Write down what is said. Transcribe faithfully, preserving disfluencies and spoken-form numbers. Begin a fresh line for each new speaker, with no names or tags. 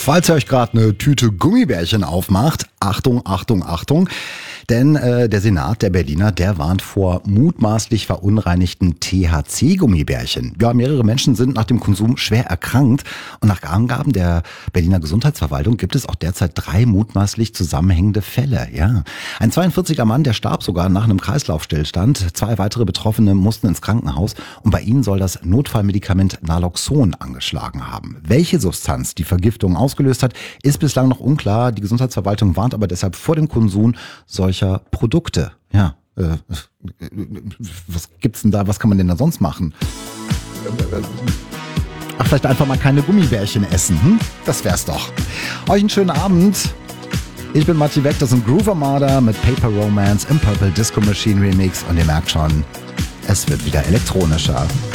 Falls ihr euch gerade eine Tüte Gummibärchen aufmacht, Achtung, Achtung, Achtung. Denn äh, der Senat der Berliner, der warnt vor mutmaßlich verunreinigten T H C-Gummibärchen. Ja, mehrere Menschen sind nach dem Konsum schwer erkrankt. Und nach Angaben der Berliner Gesundheitsverwaltung gibt es auch derzeit drei mutmaßlich zusammenhängende Fälle. Ja, ein zweiundvierziger Mann, der starb sogar nach einem Kreislaufstillstand. Zwei weitere Betroffene mussten ins Krankenhaus. Und bei ihnen soll das Notfallmedikament Naloxon angeschlagen haben. Welche Substanz die Vergiftung ausgelöst hat, ist bislang noch unklar. Die Gesundheitsverwaltung warnt aber deshalb vor dem Konsum solcher Produkte. Ja, äh, was gibt's denn da? Was kann man denn da sonst machen? Ach, vielleicht einfach mal keine Gummibärchen essen. Hm? Das wär's doch. Euch einen schönen Abend. Ich bin Matti Weck, das sind Groove Armada mit Paper Romance im Purple Disco Machine Remix und ihr merkt schon, es wird wieder elektronischer.